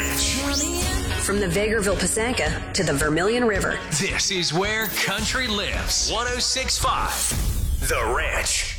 Ranch. From the Vegreville Pisanka to the Vermilion River. This is where country lives. 106.5 The Ranch.